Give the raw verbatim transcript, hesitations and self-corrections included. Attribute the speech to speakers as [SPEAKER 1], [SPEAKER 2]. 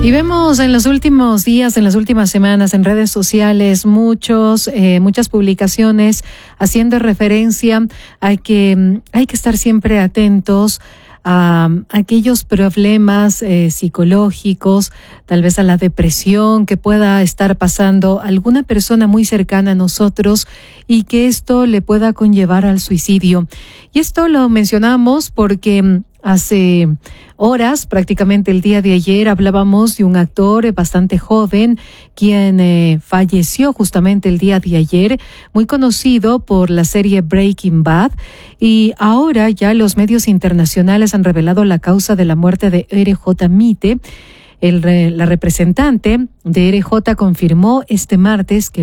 [SPEAKER 1] Y vemos en los últimos días, en las últimas semanas, en redes sociales, muchos, eh, muchas publicaciones haciendo referencia a que hay que estar siempre atentos a aquellos problemas eh, psicológicos, tal vez a la depresión que pueda estar pasando alguna persona muy cercana a nosotros y que esto le pueda conllevar al suicidio. Y esto lo mencionamos porque hace horas, prácticamente el día de ayer, hablábamos de un actor bastante joven quien eh, falleció justamente el día de ayer, muy conocido por la serie Breaking Bad, y ahora ya los medios internacionales han revelado la causa de la muerte de R J Mite. El, la representante de R J confirmó este martes que